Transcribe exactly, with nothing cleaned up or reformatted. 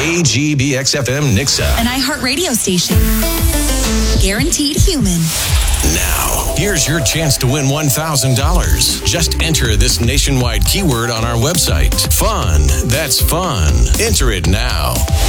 K G B X F M Nixa. An iHeart radio station. Guaranteed human. Now, here's your chance to win one thousand dollars. Just enter this nationwide keyword on our website. Fun. That's fun. Enter it now.